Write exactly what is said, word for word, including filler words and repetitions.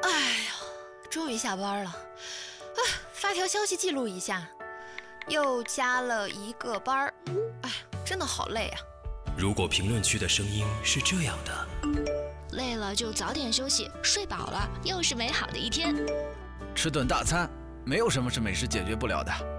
哎呀，终于下班了，啊，发条消息记录一下，又加了一个班儿，哎，真的好累啊。 如果评论区的声音是这样的， 累了就早点休息，睡饱了又是美好的一天。 吃顿大餐，没有什么是美食解决不了的。